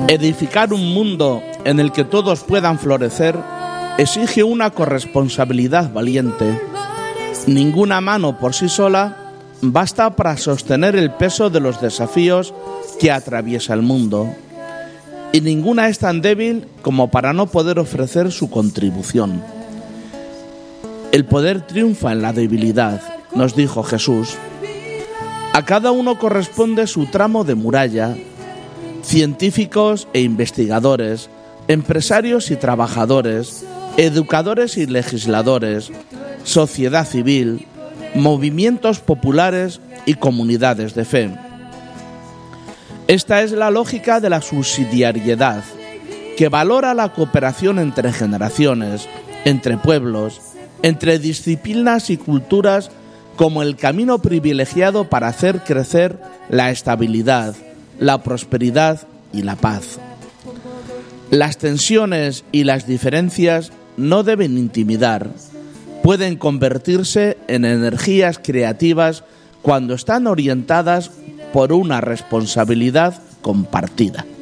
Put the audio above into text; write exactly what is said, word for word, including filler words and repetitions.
Edificar un mundo en el que todos puedan florecer exige una corresponsabilidad valiente. Ninguna mano por sí sola basta para sostener el peso de los desafíos que atraviesa el mundo, y ninguna es tan débil como para no poder ofrecer su contribución. El poder triunfa en la debilidad, nos dijo Jesús. A cada uno corresponde su tramo de muralla. Científicos e investigadores, empresarios y trabajadores, educadores y legisladores, sociedad civil, movimientos populares y comunidades de fe. Esta es la lógica de la subsidiariedad, que valora la cooperación entre generaciones, entre pueblos, entre disciplinas y culturas como el camino privilegiado para hacer crecer la estabilidad, la prosperidad y la paz. Las tensiones y las diferencias no deben intimidar, pueden convertirse en energías creativas cuando están orientadas por una responsabilidad compartida.